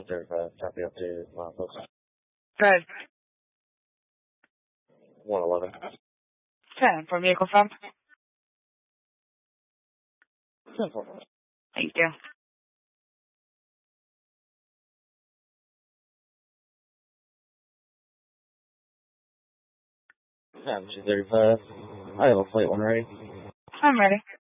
Copy up to folks. Go ahead. 111. 10 for vehicle from. 10-4. Thank you. 235. I have a plate one ready. I'm ready.